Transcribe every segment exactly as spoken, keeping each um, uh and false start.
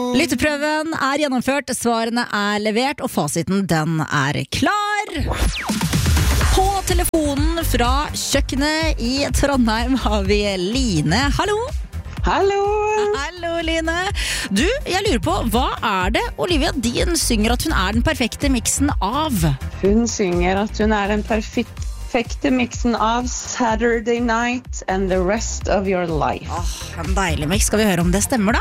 Lytteprøven er gjennomført, svarene er levert, og fasiten den er klar. På telefonen fra kjøkkenet i Trondheim har vi Line. Hallo! Hallo! Hallo, Line. Du, jeg lurer på, hva er det Olivia Dean synger at hun er den perfekte miksen av? Hun synger at hun er den perfekte perfekte miksen av Saturday Night and the Rest of Your Life. Åh, en deilig mix. Skal vi høre om det stemmer da?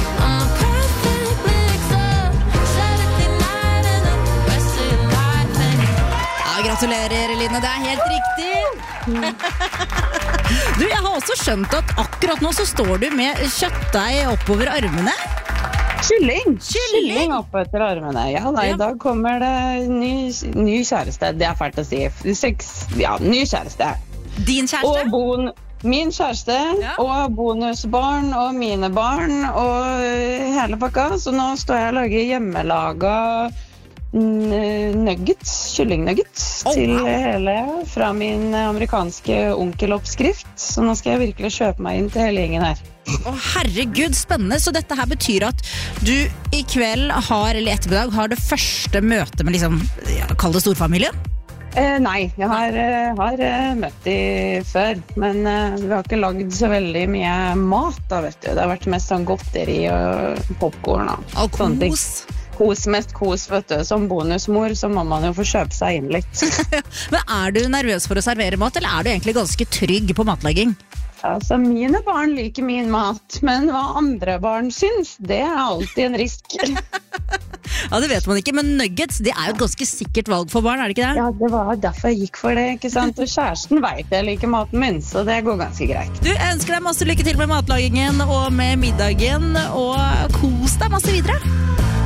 Ja, gratulerer, Line. Det er helt riktig. Du, jeg har også skjønt at akkurat nå så står du med kjøttdeig oppover armene. Kylling. Kylling. Kylling opp etter armene. Ja, da, i dag kommer det ny, ny kjæreste. Det er fælt å si. Seks, ja, ny kjæreste. Din kjæreste? Og bon, min kjæreste, ja. Og bonusbarn, og mine barn, og hele pakka. Så nå står jeg og lager hjemmelaga nuggets, kyllingnuggets, oh, til wow. hele, fra min amerikanske onkeloppskrift. Så nå skal jeg virkelig kjøpe meg inn til hele gjengen her. Å, herregud, spennende. Så dette her betyr at du i kveld har, eller ettermiddag, har det første møtet med liksom, ja, kall det storfamilien? Eh, nei, jeg har, har møtt de før, men eh, vi har ikke lagd så veldig mye mat da, vet du. Det har vært mest sånn godteri og popcorn og, og kos. Kos, mest kos, vet du. Som bonusmor så må man jo få kjøpe seg inn litt. Men er du nervøs for å servere mat, eller er du egentlig ganske trygg på matlaging? Altså, mine barn liker min mat, men hva andre barn syns, det er alltid en risk. Ja, det vet man ikke, men nuggets, det er jo et ganske sikkert valg for barn, er det ikke det? Ja, det var derfor jeg gikk for det, ikke sant? Og kjæresten vet jeg liker maten min, så det går ganske greit. Du, jeg ønsker deg masse lykke til med matlagingen og med middagen, og kos deg masse videre.